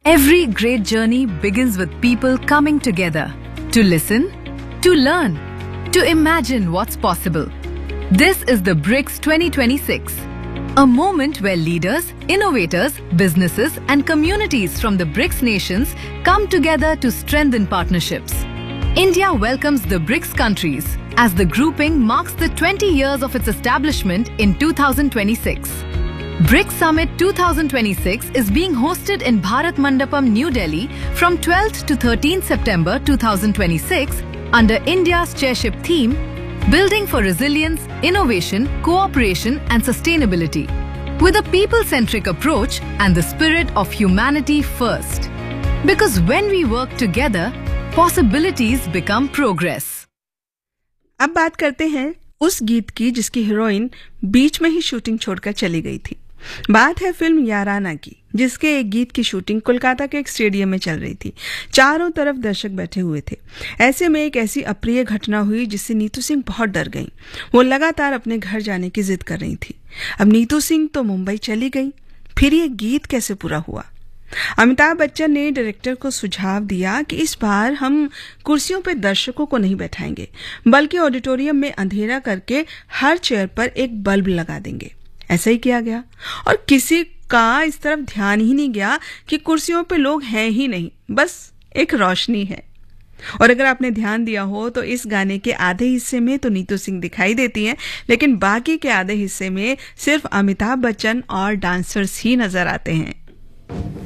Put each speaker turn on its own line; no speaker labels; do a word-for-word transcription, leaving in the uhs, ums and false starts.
Every great journey begins with people coming together to listen, to learn, to imagine what's possible. This is the BRICS twenty twenty-six, a moment where leaders, innovators, businesses and communities from the BRICS nations come together to strengthen partnerships. India welcomes the BRICS countries as the grouping marks the twenty years of its establishment in two thousand twenty-six. BRICS Summit twenty twenty-six is being hosted in Bharat Mandapam, New Delhi from twelfth to thirteenth September two thousand twenty-six under India's chairship theme, Building for Resilience, Innovation, Cooperation and Sustainability, with a people-centric approach and the spirit of humanity first. Because when we work together, possibilities become progress.
अब बात करते हैं उस गीत की जिसकी heroine बीच में ही shooting छोड़कर चली गई थी। बात है फिल्म याराना की, जिसके एक गीत की शूटिंग कोलकाता के एक स्टेडियम में चल रही थी। चारों तरफ दर्शक बैठे हुए थे। ऐसे में एक ऐसी अप्रिय घटना हुई जिससे नीतू सिंह बहुत डर गईं। वो लगातार अपने घर जाने की जिद कर रही थी। अब नीतू सिंह तो मुंबई चली गई, फिर ये गीत कैसे पूरा हुआ? अमिताभ बच्चन ने डायरेक्टर को सुझाव दिया कि इस बार हम कुर्सियों पर दर्शकों को नहीं बैठाएंगे, बल्कि ऑडिटोरियम में अंधेरा करके हर चेयर पर एक बल्ब लगा देंगे। ऐसा ही किया गया और किसी का इस तरफ ध्यान ही नहीं गया कि कुर्सियों पे लोग हैं ही नहीं, बस एक रोशनी है। और अगर आपने ध्यान दिया हो तो इस गाने के आधे हिस्से में तो नीतू सिंह दिखाई देती हैं, लेकिन बाकी के आधे हिस्से में सिर्फ अमिताभ बच्चन और डांसर्स ही नजर आते हैं।